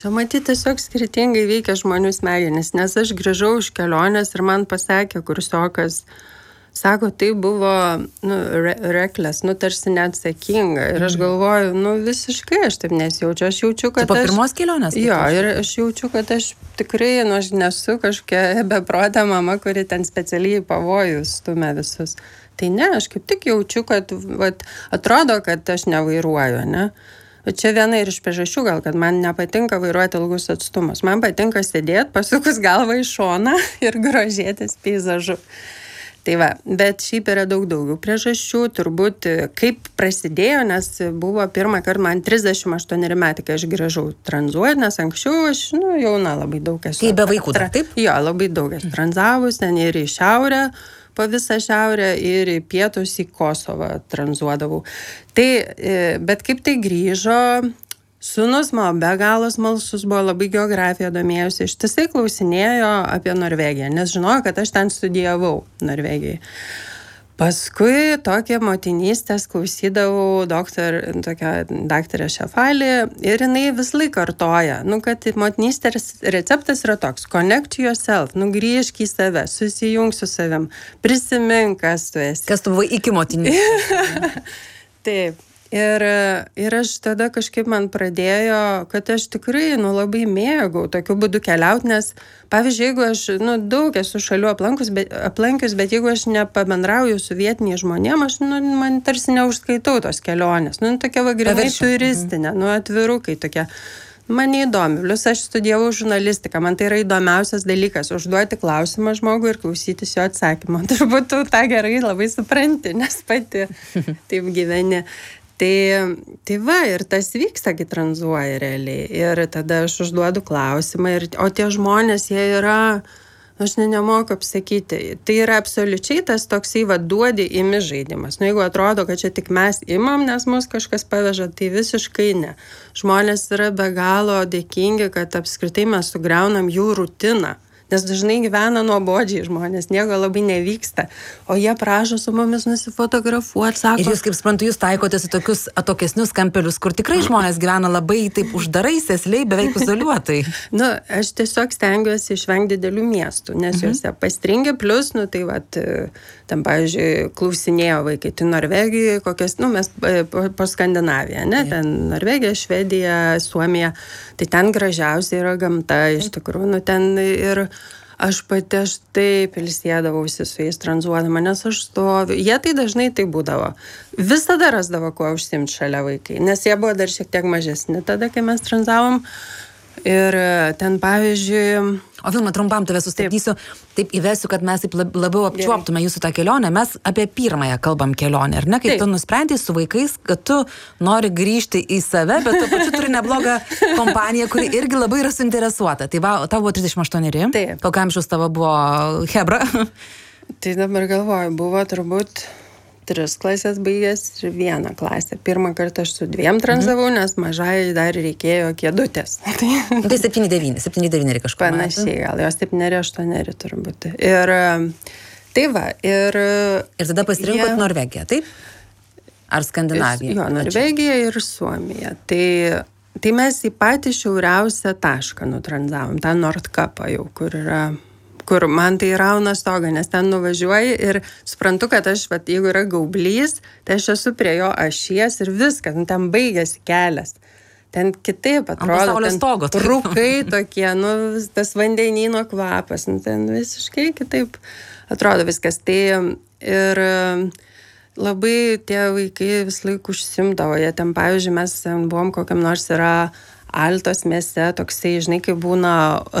Čia matyti tiesiog skirtingai veikia žmonių smegenis, nes aš grįžau iš kelionės ir man pasakė kursiokas, sako, tai buvo reckless, tarsi neatsakinga. Ir aš galvoju, visiškai aš taip nesijaučiu. Aš jaučiu, kad po pirmos kelionės? Jo, ir aš jaučiu, kad aš tikrai, aš nesu kažkokia beprotė mama, kuri ten specialiai pavojų stumia visus. Tai ne, aš kaip tik jaučiu, kad atrodo, kad aš nevairuoju, ne? Čia viena ir iš priežasčių gal, kad man nepatinka vairuoti ilgus atstumus. Man patinka sėdėti, pasukus galvą į šoną ir grožėtis peizažu. Tai va, bet šiaip yra daugiau priežasčių, turbūt kaip prasidėjo, nes buvo pirmą kartą man 38 metai, kai aš grįžau tranzuoti, nes anksčiau aš, jauna labai daug esu. Tai be vaikų dar, taip? Jo, labai daug esu tranzavus, ten ir į šiaurę, po visą šiaurę, ir į pietus, į Kosovą tranzuodavau. Tai, bet kaip tai grįžo, sūnus mano be galo smalsus buvo, labai geografiją domėjusi, ištisai klausinėjo apie Norvegiją, nes žinojo, kad aš ten studijavau Norvegijai. Paskui tokią motinystės klausydavau daktarę Šefalį ir jinai vis laik kartoja, kad motinystės receptas yra toks, connect to yourself, grįžk į save, susijung su savim, prisimink, kas tu esi. Kas tu buvai iki motinystės. Taip. Ir aš tada kažkaip man pradėjo, kad aš tikrai labai mėgau tokiu būdu keliauti, nes, pavyzdžiui, jeigu aš daug esu šalių aplankius, bet jeigu aš nepabendrauju su vietiniais žmonėmis, aš man tarsi neužskaitau tos kelionės. Tokia grinai turistinė, atvirukai tokia. Man neįdomi. Plius aš studijavau žurnalistiką. Man tai yra įdomiausias dalykas. Užduoti klausimą žmogui ir klausytis jo atsakymą. Turbūt tu tą gerai labai supranti, nes pati taip gyveni. Tai va, ir tas vyksta, kai tranzuoja realiai. Ir tada aš užduodu klausimą. O tie žmonės, jie yra, aš nemoku apsakyti. Tai yra absoliučiai tas toksai duodi imi žaidimas. Jeigu atrodo, kad čia tik mes imam, nes mus kažkas paveža, tai visiškai ne. Žmonės yra be galo dėkingi, kad apskritai mes sugriaunam jų rutiną. Nes dažnai gyvena nuobodžiai žmonės, nieko labai nevyksta, o jie prašo su mumis nusifotografuoti, sako. Ir jūs, kaip suprantu, jūs taikotės į tokius atokesnius kampelius, kur tikrai žmonės gyvena labai taip uždarai, sėsliai, beveik izoliuotai. Aš tiesiog stengiuosi išvengti didelių miestų, nes juose pastringia, plus, ten, pavyzdžiui, klausinėjo vaikai, tai Norvegijoje kokias, mes po Skandinaviją, ne, ten Norvegija, Švedija, Suomija, tai ten gražiausia yra gamta, iš tikrųjų, ten ir aš taip ilsėdavausi su jais tranzuodama, nes aš stoviu. Jie tai dažnai tai būdavo. Visada rasdavo, kuo užsimti šalia vaikai, nes jie buvo dar šiek tiek mažesni tada, kai mes tranzavom. Ir ten, pavyzdžiui... O Vilma, trumpam tave sustabdysiu, taip įvesiu, kad mes taip labiau apčiuoptume jūsų tą kelionę. Mes apie pirmąją kalbam kelionę, ar ne? Kai tu nusprendei su vaikais, kad tu nori grįžti į save, bet tuo pačiu turi neblogą kompaniją, kuri irgi labai yra suinteresuota. Tai tavo buvo 38. Taip. Kokio amžiaus tavo buvo Hebra? Tai dabar galvoju, buvo turbūt 3 klasės baigęs ir 1 klasė. Pirmą kartą aš su 2 tranzavau, nes mažai dar reikėjo kėdutės. Tai 7-9 kažko. Panašiai, gal jos 7-8 turbūt. Ir tai va, ir tada pasirinkot Norvegiją, taip? Ar Skandinaviją? Jo, Norvegija ir Suomija. Tai mes į patį šiauriausią tašką nutranzavom, tą Nordkapą jau, kur man tai rauna stogą, nes ten nuvažiuoji ir suprantu, kad aš, jeigu yra gaublys, tai aš esu prie jo ašies ir viskas, ten baigėsi kelias. Ten kitaip atrodo, ten rūkai tokie, tas vandenyno kvapas, ten visiškai kitaip atrodo viskas. Tai ir labai tie vaikai vis laik užsimdavo, jie ten, pavyzdžiui, mes buvom kokiam nors yra Altos mieste, toksai, žinai, kai būna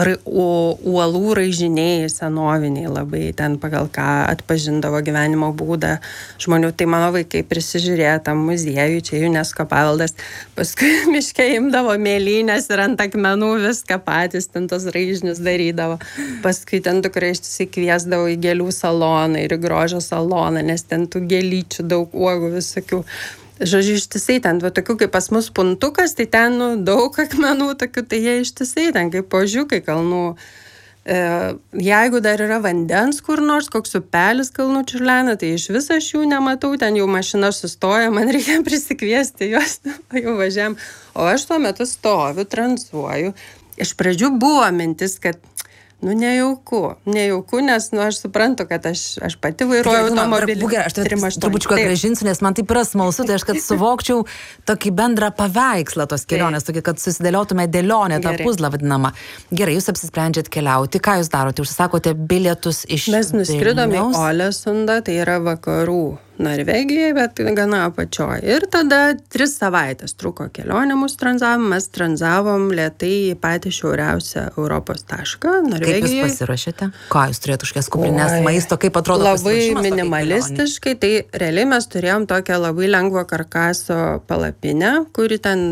uolų raižiniai senoviniai labai, ten pagal ką atpažindavo gyvenimo būdą žmonių. Tai mano vaikai prisižiūrėjo tam muziejui, čia UNESCO paveldas, paskui miške imdavo mėlynės ir ant akmenų viską patys, ten tos raižinius darydavo. Paskui ten dukra ištisai kviesdavo į gėlių saloną ir į grožio saloną, nes ten tų gėlyčių daug uogų visokių. Žodžiu, ištisai ten, tokių kaip pas mus puntukas, tai ten daug akmenų tokių, tai jie ištisai ten kaip ožiukai kalnų Jeigu dar yra vandens kur nors, koks upelis kalnų čiurlena, tai iš viso aš jų nematau, ten jau mašina sustoja, man reikia prisikviesti juos, jau važiam. O aš tuo metu stoviu, tranzuoju. Iš pradžių buvo mintis, kad nejauku, nes aš suprantu, kad aš pati vairuoju automobilį. Aš trupučiuką grąžinsiu, nes man taip yra smalsu, tai aš kad suvokčiau tokį bendrą paveikslą tos kelionės, tokį, kad susidėliotume dėlionę, tą puzlą vadinamą. Gerai, jūs apsisprendžiat keliauti, ką jūs darote? Užsisakote bilietus iš Mes nuskridom į Olesundą, tai yra vakarų Norvegijai, bet gana apačioj. Ir tada 3 savaitės truko kelionė mūsų tranzavom. Mes tranzavom lėtai į patį šiauriausią Europos tašką, Norvegijai. Kaip jūs pasiruošėte? Ką jūs turėtų kažkias kuprinės maisto, kaip atrodo pasiruošimas? Labai minimalistiškai, tai realiai mes turėjom tokią labai lengvo karkaso palapinę, kuri ten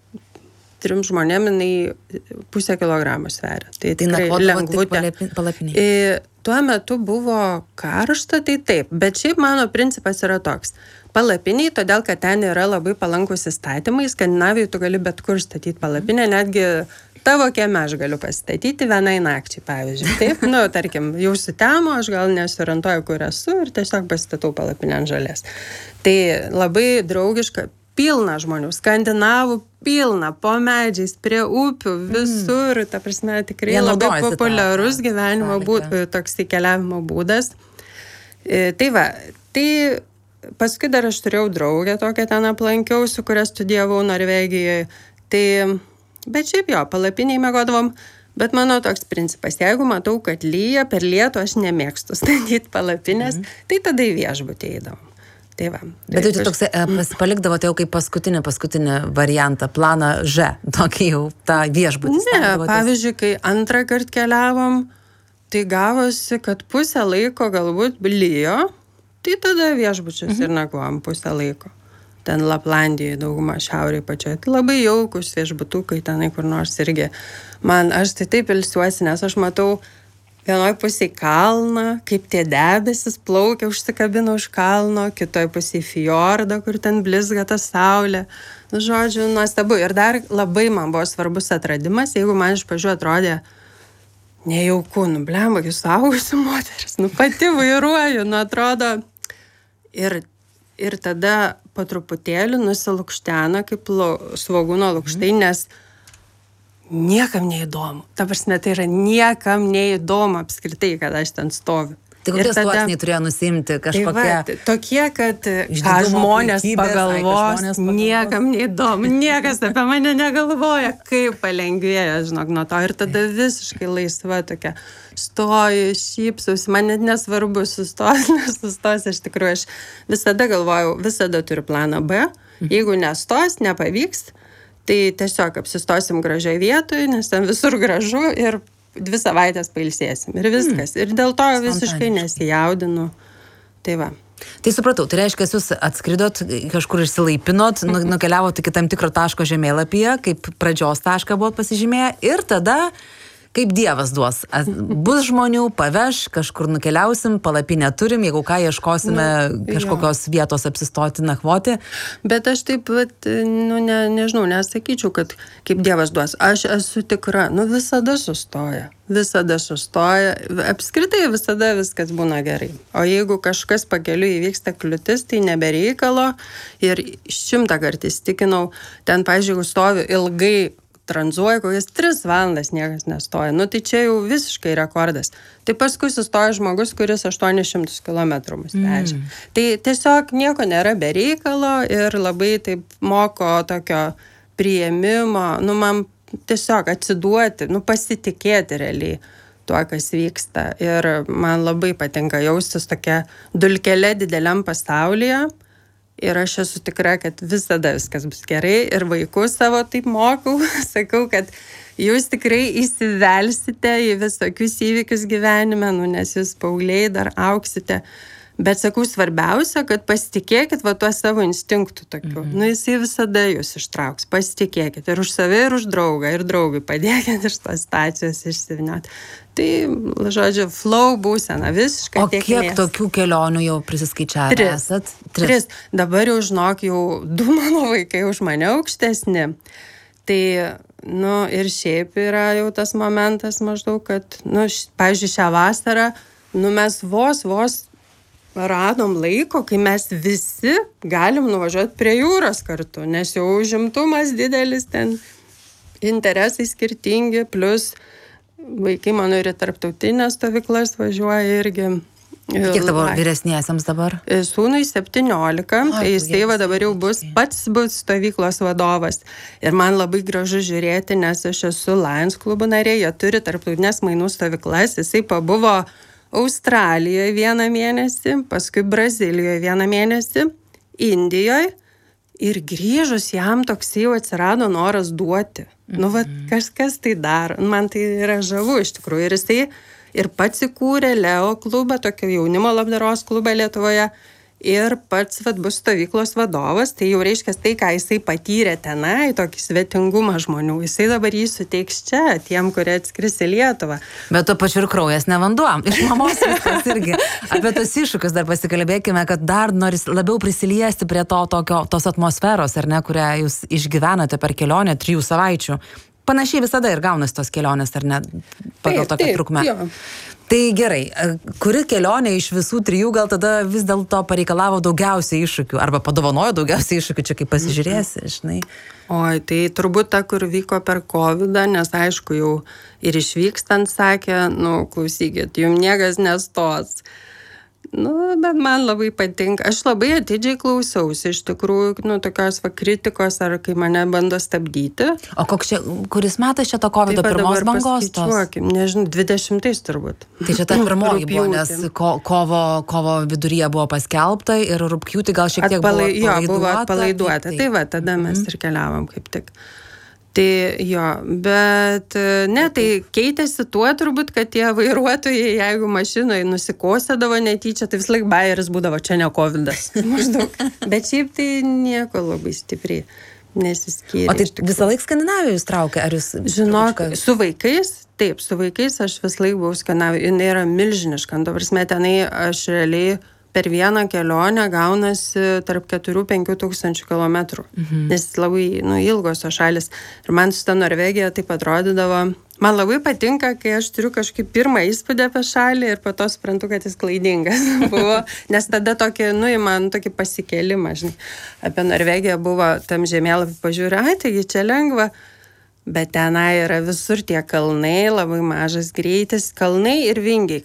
3 žmonėm jinai 0,5 kilogramo sveria. Tai tikrai lengvutė. Tuo metu buvo karšta, tai taip, bet šiaip mano principas yra toks. Palapiniai, todėl kad ten yra labai palankus įstatymai, Skandinavijai tu gali bet kur statyti palapinę, netgi tavo kieme aš galiu pasistatyti vienai nakčiai, pavyzdžiui. Taip, tarkim, jau sutemo, aš gal nesiorientuoju, kur esu ir tiesiog pasistatau palapinę ant žolės. Tai labai draugiška. Pilna žmonių, skandinavų pilna, po medžiais, prie upių, visur, ta prasme, tikrai labai populiarus gyvenimo būdas, toks keliavimo būdas. Tai va, tai paskui dar aš turėjau draugę tokią ten aplankiau, su kuria studijavau Norvegijoje, tai, bet šiaip jo, palapiniai miegodavom, bet mano toks principas, jeigu matau, kad lyja, per lietų aš nemėgstu statyti palapinės, tai tada į viešbutį eidavom. Tai va, bet jūs toks palikdavote jau kaip paskutinį variantą, planą Ž, tokį jau tą viešbutį. Ne, pavyzdžiui, kai antrą kartą keliavom, tai gavosi, kad pusę laiko galbūt lyjo, tai tada viešbučius ir nakvom pusę laiko. Ten Laplandijoje dauguma šiauriai pačioje. Tai labai jaukus viešbutukai tenai kur nors irgi. Aš tai taip ilsiuosi, nes aš matau vienoj pusėj kalną, kaip tie debesis plaukia, užsikabina už kalno, kitoj pusėj fjordą, kur ten blizga ta saulė. Žodžiu, nuostabu. Ir dar labai man buvo svarbus atradimas, jeigu man iš pradžių atrodė nejauku, blemba, kai suaugusi moteris, pati vairuoju, atrodo. Ir tada po truputėlį nusilukštena kaip svogūno lukštai, nes niekam neįdomu. Ta prasme, tai yra niekam neįdomu apskritai, kad aš ten stoviu. Tai kokie sluoksniai turėjo nusimti kažkokie? Tai tokie, kad ką žmonės pagalvos, niekam neįdomu, niekas apie mane negalvoja, kaip palengvėjo, žinok, nuo to. Ir tada visiškai laisva tokia stoju, šypsausi, man net nesvarbu sustos, nesustos, iš tikrųjų, aš visada galvojau, visada turiu planą B, jeigu nestos, nepavyks, tai tiesiog apsistosim gražioj vietoj, nes ten visur gražu ir 2 savaitės pailsėsim. Ir viskas. Ir dėl to visiškai nesijaudinu. Tai va. Tai supratau, tai reiškia, jūs atskridot, kažkur išsilaipinot, nukeliavot iki tam tikro taško žemėlapyje, kaip pradžios tašką buvot pasižymėję, ir tada kaip Dievas duos. Bus žmonių, paveš, kažkur nukeliausim, palapinę turim, jeigu ką, ieškosime kažkokios vietos apsistoti, nakvoti. Bet aš taip, nežinau, nesakyčiau, kad kaip Dievas duos. Aš esu tikra, visada sustoja. Visada sustoja. Apskritai visada viskas būna gerai. O jeigu kažkas pakeliui įvyksta kliūtis, tai nebereikalo. Ir 100 kartų įstikinau, ten, pavyzdžiui, stoviu ilgai, tranzuoja, kokias 3 valandas niekas nestoja. Tai čia jau visiškai rekordas. Tai paskui sustoja žmogus, kuris 800 km mus vežia. Tai tiesiog nieko nėra be reikalo ir labai taip moko tokio priėmimo, man tiesiog atsiduoti, pasitikėti realiai tuo, kas vyksta. Ir man labai patinka jaustis tokia dulkelė dideliam pasaulyje. Ir aš esu tikra, kad visada viskas bus gerai. Ir vaikus savo taip mokau. Sakau, kad jūs tikrai įsivelsite į visokius įvykius gyvenime, nes jūs paaugliai dar auksite. Bet sakau, svarbiausia, kad pasitikėkit tuo savo instinktų tokiu. Jisai visada jūs ištrauks. Pasitikėkit ir už save, ir už draugą. Ir draugui padėkit iš tos situacijos išsivinioti. Tai, žodžiu, flow būsena visiškai tiekmės. O kiek tokių kelionių jau prisiskaičiavę esat? 3. Dabar jau, žinok, jau 2 mano vaikai už mane aukštesni. Tai Nu, ir šiaip yra jau tas momentas maždaug, kad, nu, pavyzdžiui, šią vasarą, nu, mes vos radom laiko, kai mes visi galim nuvažiuoti prie jūros kartu, nes jau užimtumas didelis, ten interesai skirtingi, plus vaikai mano ir į tarptautinės stovyklas važiuoja irgi. Kiek tavo vyresniesiams dabar? Sūnui 17, tai jisai va dabar jau bus stovyklos vadovas. Ir man labai gražu žiūrėti, nes aš esu Lions klubų narė, jie turi tarptautinės mainų stovyklas, jisai pabuvo Australijoje 1 mėnesį, paskui Brazilijoje 1 mėnesį, Indijoje ir grįžus jam toks jau atsirado noras duoti. Nu, va, kažkas tai daro. Man tai yra žavu iš tikrųjų. Ir jisai ir pats įkūrė Leo klubą, tokį jaunimo labdaros klubą Lietuvoje. Ir pats bus stovyklos vadovas, tai jau reiškia tai, ką jisai patyrė tenai, tokį svetingumą žmonių. Jisai dabar jį suteiks čia, tiem, kurie atskris į Lietuvą. Bet to pačiu ir kraujas ne vanduo. Iš mamos viskas irgi. Apie tos iššūkius dar pasikalbėkime, kad dar noris labiau prisiliesti prie tos atmosferos, ar ne, kurią jūs išgyvenate per kelionę 3 savaičių. Panašiai visada ir gaunasi tos kelionės, ar ne, pagal tokią trukmę. Jo. Tai gerai, kuri kelionė iš visų 3 gal tada vis dėlto pareikalavo daugiausiai iššūkių, arba padovanojo daugiausiai iššūkių, čia kaip pasižiūrėsi, žinai? Oi, tai turbūt ta, kur vyko per COVID-ą, nes aišku jau ir išvykstant sakė, nu, klausykit, jums niekas nestos. Nu, bet man labai patinka. Aš labai atidžiai klausiausi, iš tikrųjų, nu, tokios kritikos, ar kai mane bando stabdyti. O kuris metas čia to COVID-o pirmos bangos? Nežinau, 20 turbūt. Tai čia ta pirmoji buvo, nes kovo viduryje buvo paskelbta ir rugpjūtį gal šiek tiek buvo atpalaiduota. Tai va, tada mes ir keliavom kaip tik. Tai jo, bet ne, tai keitėsi tuo turbūt, kad tie vairuotojai, jeigu mašinoje nusikosėdavo netyčia, tai vis laik bajeris būdavo, čia ne COVID-as. Maždaug. Bet šiaip tai nieko labai stipriai nesiskyrė. O tai visą laiką Skandinavijoje jūs traukia, ar jūs... Žinok, su vaikais, taip, su vaikais aš vis laik buvau Skandinavijoje, jinai yra milžiniška, dabar tenai aš realiai per vieną kelionę gaunasi tarp 4-5 tūkstančių kilometrų, nes labai ilgos tos šalis. Ir man su ta Norvegija taip atrodydavo, man labai patinka, kai aš turiu kažkaip pirmą įspūdį apie šalį ir po to suprantu, kad jis klaidingas buvo, nes tada tokį, man tokį pasikėlimą, žinai, apie Norvegiją buvo tam žemėlapį pažiūrė, taigi čia lengva. Bet tenai yra visur tie kalnai, labai mažas greitis, kalnai ir vingiai,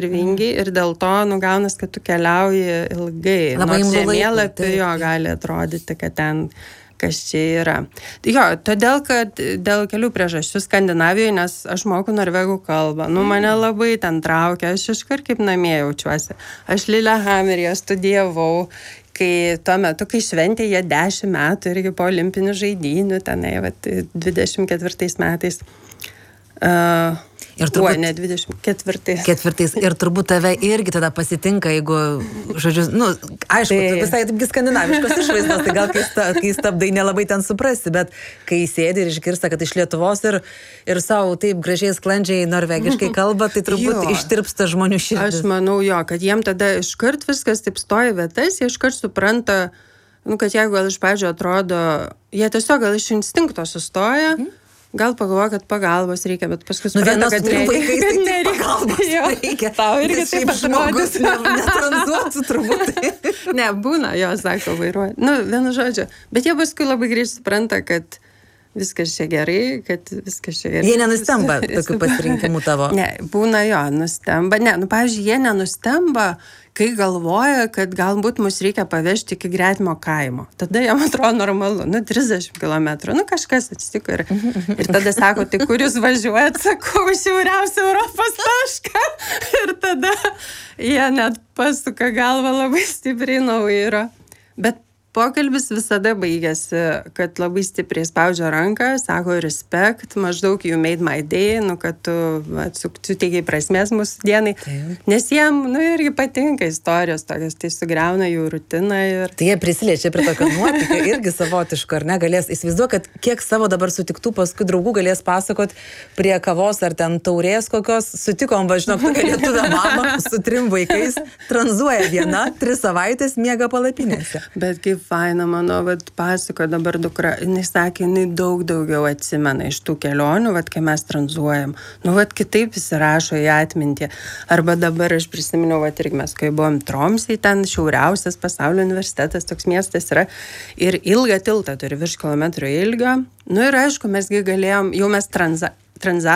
ir dėl to gaunas, kad tu keliauji ilgai. Labai žemėlapį jo gali atrodyti, kad ten kas čia yra. Jo, todėl, kad dėl kelių priežasčių Skandinavijoje, nes aš moku norvegų kalbą, mane labai ten traukia, aš iškart kaip namie jaučiuosi. Aš Lillehammeryje studijavau, kai tuo metu, kai šventė jie 10 metų irgi po olimpinių žaidynių, tenai, 24 metais. Ir turbūt, ne 24. Ir turbūt tave irgi tada pasitinka, jeigu, žodžiu, aišku, visai skandinaviškos išvaizdos, tai gal kai stabdai nelabai ten suprasi, bet kai sėdi ir išgirsta, kad iš Lietuvos ir savo taip gražiai sklandžiai norvegiškai kalba, tai turbūt ištirpsta žmonių širdis. Aš manau kad jiem tada iškart viskas taip stoja vietas, jie iškart supranta, kad jeigu gal iš pradžio atrodo, jie tiesiog gal iš instinkto sustoja, gal pagalvoja, kad pagalbos reikia, bet paskui supranta, kad nereikia pagalbos reikia. Tau irgi taip žmogus netranzuotų turbūt. Ne, būna, sako, vairuoja. Vienu žodžiu. Bet jie paskui labai greit supranta, kad viskas čia gerai, kad viskas čia gerai. Jie nenustemba tokių pasirinkimų tavo? Ne, būna nustemba. Ne, pavyzdžiui, jie nenustemba, kai galvoja, kad galbūt mus reikia pavežti iki gretimo kaimo. Tada jam atrodo normalu, 30 kilometrų, kažkas atsitiko ir tada sako, tai kur jūs važiuojat, sakau, šiauriausią Europos tašką. Ir tada jie net pasuka galvą labai stipriai nuo vairo. Bet pokalbis visada baigėsi, kad labai stipriai spaudžia ranką, sako respect, maždaug you made my day, kad tu suteikiai prasmės mūsų dienai. Nes jiem, irgi patinka istorijos tokios, tai sugriauna jų rutiną. Tai jie prisiliečia prie tokio nuotykio irgi savotiško, ar ne? Galės įsivaizduoti, kad kiek savo dabar sutiktų paskui draugų galės pasakot prie kavos ar ten taurės kokios, sutikom, žinok, tokia lietuvė mama su 3 vaikais, tranzuoja viena, 3 savaitės miega palapinėse. Bet kaip faina, mano, pasako dabar dukra, jinai sakė, jinai daug daugiau atsimena iš tų kelionių, kai mes tranzuojam. Kitaip įsirašo į atmintį. Arba dabar aš prisiminiau, irgi mes, kai buvom Tromsėj, ten šiauriausias pasaulio universitetas, toks miestas yra, ir ilgą tiltą turi virš kilometro ilgio. Ir aišku, mesgi galėjom, jau mes